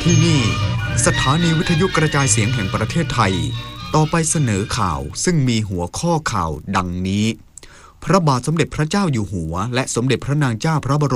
ที่นี่สถานีวิทยุกระจายเสียงแห่งประเทศไทยต่อไปเสนอข่าวซึ่งมีหัวข้อข่าวดังนี้พระบาทสมเด็จพระเจ้าอยู่หัวและสมเด็จพระนางเจ้าพระบรม